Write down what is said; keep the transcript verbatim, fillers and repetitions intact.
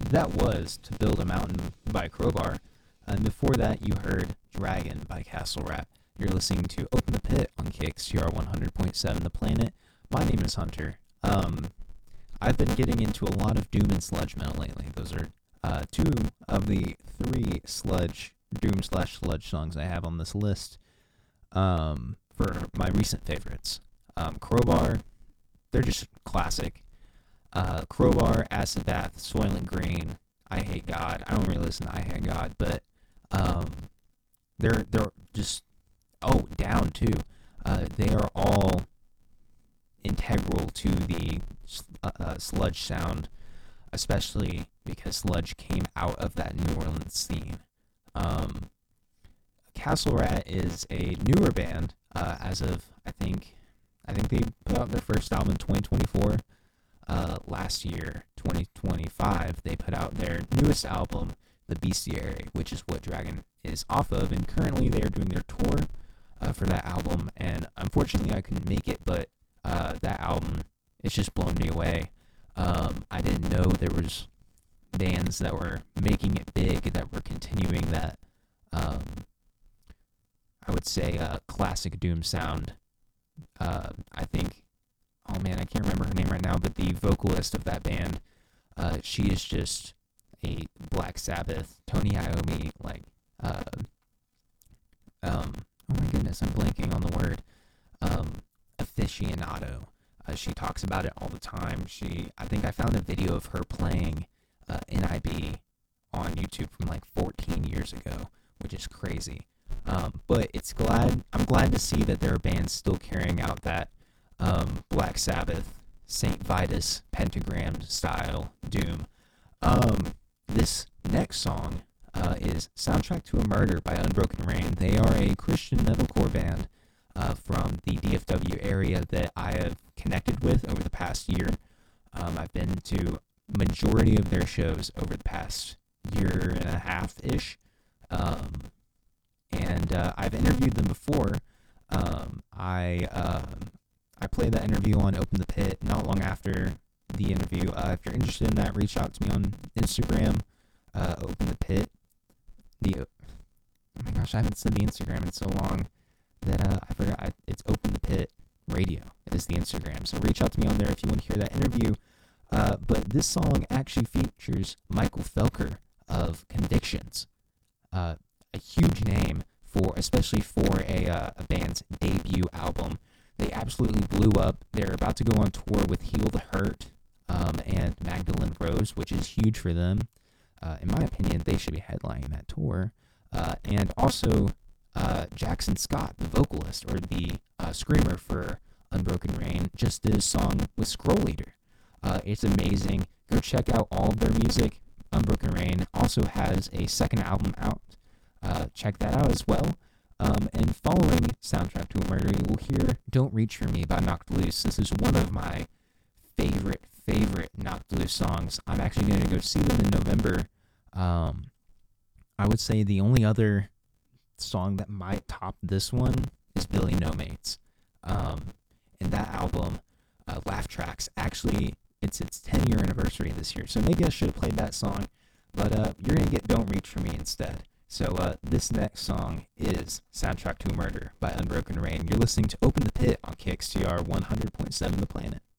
that was To Build a Mountain by Crowbar. And before that, you heard Dragon by Castle Rat. You're listening to Open the Pit on K X T R one hundred point seven The Planet. My name is Hunter. Um, I've been getting into a lot of doom and sludge metal lately. Those are uh, two of the three sludge, doom slash sludge songs I have on this list um, for my recent favorites. Um, Crowbar, they're just classic. Uh, Crowbar, Acid Bath, Soylent Green, I Hate God. I don't really listen to I Hate God, but um, they're they're just oh down too. Uh, they are all integral to the uh, uh, sludge sound, especially because sludge came out of that New Orleans scene. Um, Castle Rat is a newer band uh, as of I think I think they put out their first album in twenty twenty-four. Uh, last year, twenty twenty-five, they put out their newest album, The Bestiary, which is what Dragon is off of, and currently they are doing their tour uh, for that album, and unfortunately I couldn't make it, but uh, that album, it's just blown me away. Um, I didn't know there was bands that were making it big, that were continuing that, um, I would say, uh, classic doom sound. Uh, I think oh man, I can't remember her name right now, but the vocalist of that band, uh, she is just a Black Sabbath, Tony Iommi, like, uh, um, oh my goodness, I'm blanking on the word, um, aficionado. Uh, she talks about it all the time. She, I think I found a video of her playing uh, N I B on YouTube from like fourteen years ago, which is crazy. Um, but it's glad, I'm glad to see that there are bands still carrying out that Um, Black Sabbath, Saint Vitus, Pentagram style doom. Um, this next song uh, is Soundtrack to a Murder by Unbroken Rain. They are a Christian metalcore band uh, from the D F W area that I have connected with over the past year. Um, I've been to majority of their shows over the past year and a half-ish. Um, and uh, I've interviewed them before. Um, I... Um, I played that interview on Open the Pit not long after the interview. Uh, if you're interested in that, reach out to me on Instagram, uh, Open the Pit. The oh my gosh, I haven't said the Instagram in so long that uh, I forgot. I, it's Open the Pit Radio is the Instagram. So reach out to me on there if you want to hear that interview. Uh, but this song actually features Michael Felker of Convictions, uh, a huge name for, especially for a uh, a band's debut album. They absolutely blew up. They're about to go on tour with Heal the Hurt um, and Magdalene Rose, which is huge for them. Uh, in my opinion, they should be headlining that tour. Uh, and also, uh, Jackson Scott, the vocalist or the uh, screamer for Unbroken Rain, just did a song with Scroll Eater. Uh, it's amazing. Go check out all of their music. Unbroken Rain also has a second album out. Uh, check that out as well. Um, and following Soundtrack to a Murder, you will hear Don't Reach For Me by Knocked Loose. This is one of my favorite, favorite Knocked Loose songs. I'm actually going to go see them in November. Um, I would say the only other song that might top this one is Billy No Mates. Um, and that album, uh, Laugh Tracks, actually, it's its ten-year anniversary this year. So maybe I should have played that song. But uh, you're going to get Don't Reach For Me instead. So uh, this next song is Soundtrack to a Murder by Unbroken Rain. You're listening to Open the Pit on K X T R one hundred point seven The Planet.